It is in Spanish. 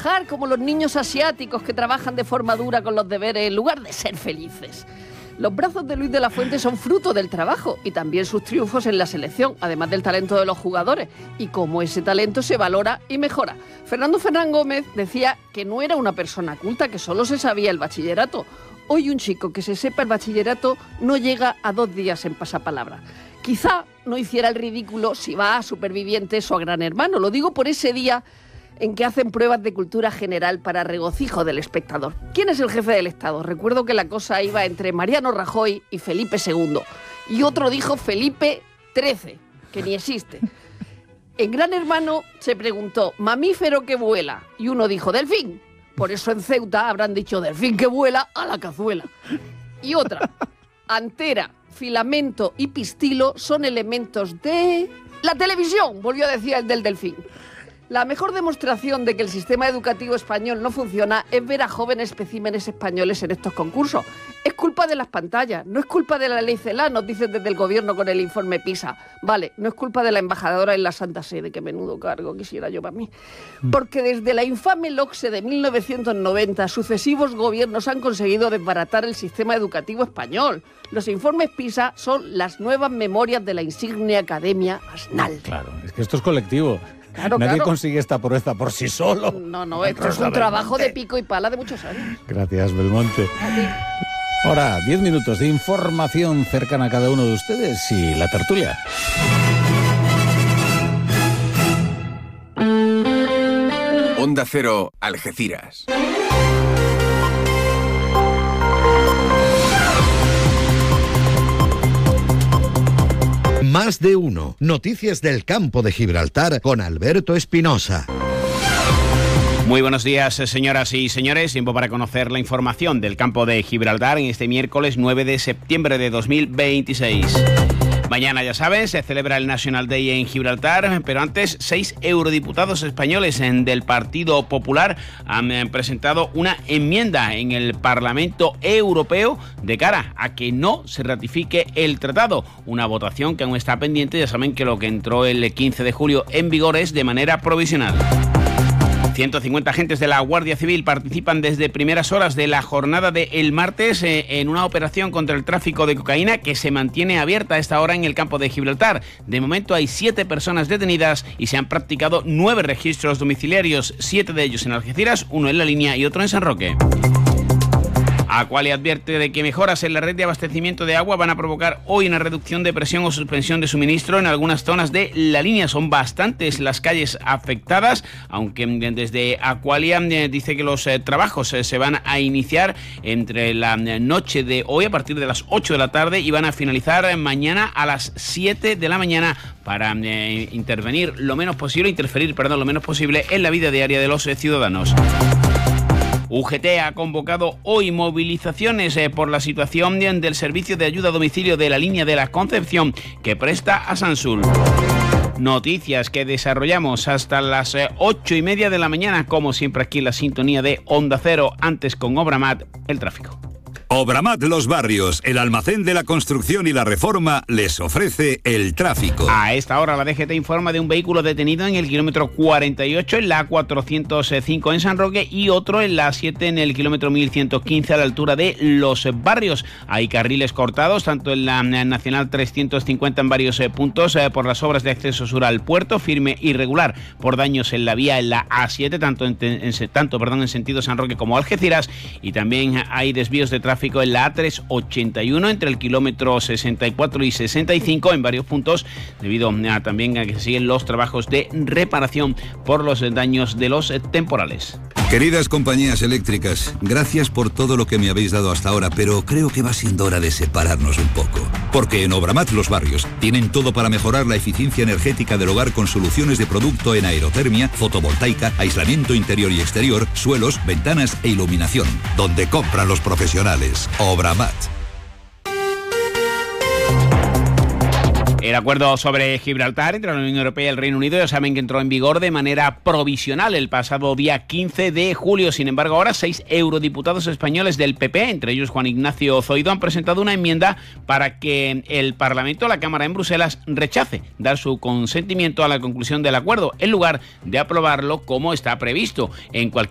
trabajar como los niños asiáticos que trabajan de forma dura con los deberes en lugar de ser felices. Los brazos de Luis de la Fuente son fruto del trabajo y también sus triunfos en la selección, además del talento de los jugadores y cómo ese talento se valora y mejora. Fernando Fernán Gómez decía que no era una persona culta, que solo se sabía el bachillerato. Hoy un chico que se sepa el bachillerato no llega a 2 días en pasapalabra. Quizá no hiciera el ridículo si va a Supervivientes o a Gran Hermano. Lo digo por ese día en que hacen pruebas de cultura general para regocijo del espectador. ¿Quién es el jefe del Estado? Recuerdo que la cosa iba entre Mariano Rajoy y Felipe II. Y otro dijo Felipe XIII, que ni existe. En Gran Hermano se preguntó, ¿mamífero que vuela? Y uno dijo, delfín. Por eso en Ceuta habrán dicho, delfín que vuela a la cazuela. Y otra, antera, filamento y pistilo son elementos de la televisión, volvió a decir el del delfín. La mejor demostración de que el sistema educativo español no funciona es ver a jóvenes especímenes españoles en estos concursos. Es culpa de las pantallas, no es culpa de la ley CELA, nos dicen desde el gobierno con el informe PISA. Vale, no es culpa de la embajadora en la Santa Sede, que menudo cargo quisiera yo para mí. Porque desde la infame LOCSE de 1990, sucesivos gobiernos han conseguido desbaratar el sistema educativo español. Los informes PISA son las nuevas memorias de la insigne Academia Asnal. Claro, es que esto es colectivo. Claro, Nadie claro. consigue esta proeza por sí solo. No, esto es un trabajo de pico y pala de muchos años. Gracias, Belmonte. Ahora, 10 minutos de información cercana a cada uno de ustedes y la tertulia. Onda Cero, Algeciras. Más de uno. Noticias del campo de Gibraltar con Alberto Espinosa. Muy buenos días, señoras y señores. Tiempo para conocer la información del campo de Gibraltar en este miércoles 9 de septiembre de 2026. Mañana, ya sabes, se celebra el National Day en Gibraltar, pero antes 6 eurodiputados españoles del Partido Popular han presentado una enmienda en el Parlamento Europeo de cara a que no se ratifique el tratado. Una votación que aún está pendiente, ya saben que lo que entró el 15 de julio en vigor es de manera provisional. 150 agentes de la Guardia Civil participan desde primeras horas de la jornada del martes en una operación contra el tráfico de cocaína que se mantiene abierta a esta hora en el campo de Gibraltar. De momento hay 7 personas detenidas y se han practicado 9 registros domiciliarios, 7 de ellos en Algeciras, 1 en La Línea y otro en San Roque. Aqualia advierte de que mejoras en la red de abastecimiento de agua van a provocar hoy una reducción de presión o suspensión de suministro en algunas zonas de La Línea. Son bastantes las calles afectadas, aunque desde Aqualia dice que los trabajos se van a iniciar entre la noche de hoy a partir de las 8 de la tarde y van a finalizar mañana a las 7 de la mañana para interferir lo menos posible en la vida diaria de los ciudadanos. UGT ha convocado hoy movilizaciones por la situación del servicio de ayuda a domicilio de la línea de la Concepción que presta a Sansul. Noticias que desarrollamos hasta las 8:30 de la mañana, como siempre aquí en la sintonía de Onda Cero, antes con Obramat, el tráfico. Obramat Los Barrios, el almacén de la construcción y la reforma, les ofrece el tráfico. A esta hora la DGT informa de un vehículo detenido en el kilómetro 48 en la A405 en San Roque y otro en la 7 en el kilómetro 1115 a la altura de Los Barrios. Hay carriles cortados tanto en la Nacional 350 en varios puntos por las obras de acceso sur al puerto, firme irregular por daños en la vía en la A7 tanto en sentido San Roque como Algeciras, y también hay desvíos de tráfico en la A381 entre el kilómetro 64 y 65 en varios puntos debido también a que siguen los trabajos de reparación por los daños de los temporales. Queridas compañías eléctricas, gracias por todo lo que me habéis dado hasta ahora, pero creo que va siendo hora de separarnos un poco. Porque en Obramat Los Barrios tienen todo para mejorar la eficiencia energética del hogar con soluciones de producto en aerotermia, fotovoltaica, aislamiento interior y exterior, suelos, ventanas e iluminación. Donde compran los profesionales. Obramat. El acuerdo sobre Gibraltar entre la Unión Europea y el Reino Unido ya saben que entró en vigor de manera provisional el pasado día 15 de julio. Sin embargo, ahora 6 eurodiputados españoles del PP, entre ellos Juan Ignacio Zoido, han presentado una enmienda para que el Parlamento, la Cámara en Bruselas, rechace dar su consentimiento a la conclusión del acuerdo, en lugar de aprobarlo como está previsto. En cualquier